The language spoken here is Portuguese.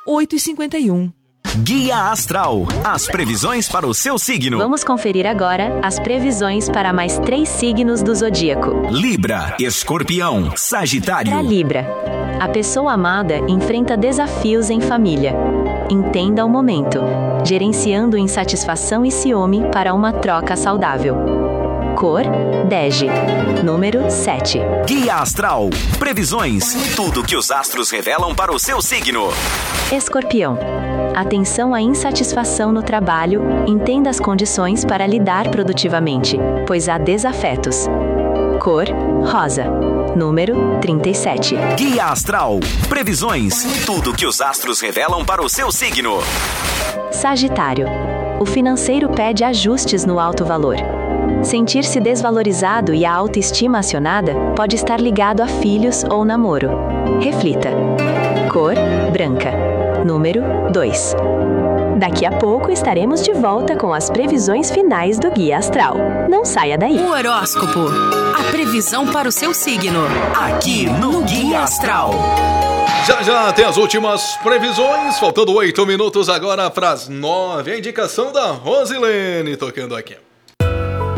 8h51. Guia Astral, as previsões para o seu signo. Vamos conferir agora as previsões para mais 3 signos do zodíaco. Libra, Escorpião, Sagitário. Para Libra, a pessoa amada enfrenta desafios em família. Entenda o momento, gerenciando insatisfação e ciúme para uma troca saudável. Cor, bege. Número 7. Guia Astral, previsões, tudo que os astros revelam para o seu signo. Escorpião, atenção à insatisfação no trabalho, entenda as condições para lidar produtivamente, pois há desafetos. Cor, rosa. Número 37. Guia Astral, previsões, tudo que os astros revelam para o seu signo. Sagitário, o financeiro pede ajustes no alto valor. Sentir-se desvalorizado e a autoestima acionada pode estar ligado a filhos ou namoro. Reflita. Cor, branca. Número 2. Daqui a pouco estaremos de volta com as previsões finais do Guia Astral. Não saia daí. O horóscopo. A previsão para o seu signo. Aqui no Guia Astral. Já tem as últimas previsões. Faltando 8 minutos agora para as 9. A indicação da Rosilene tocando aqui.